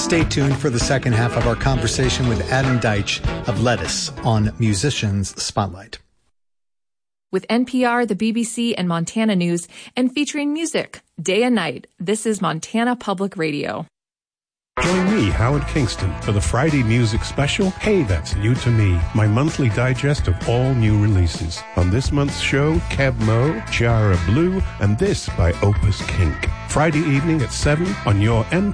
Stay tuned for the second half of our conversation with Adam Deitch of Lettuce on Musicians Spotlight. With NPR, the BBC, and Montana News, and featuring music day and night, this is Montana Public Radio. Join me, Howard Kingston, for the Friday music special, Hey, That's New to Me, my monthly digest of all new releases. On this month's show, Kev Mo, Chiara Blue, and this by Opus Kink. Friday evening at 7 on your